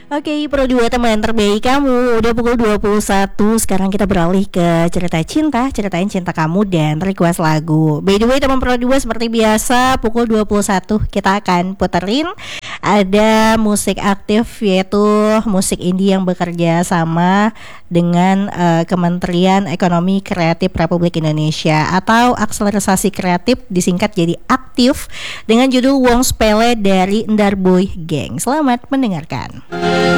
Oke, Pro 2 teman terbaik kamu. Udah pukul 21. Sekarang kita beralih ke cerita cinta. Ceritain cinta kamu dan request lagu. By the way teman Pro 2, seperti biasa pukul 21 kita akan puterin ada musik aktif, yaitu musik indie yang bekerja sama dengan Kementerian Ekonomi Kreatif Republik Indonesia atau akselerasi kreatif, disingkat jadi aktif, dengan judul Wong Spele dari Ndar Boy Gang. Selamat mendengarkan.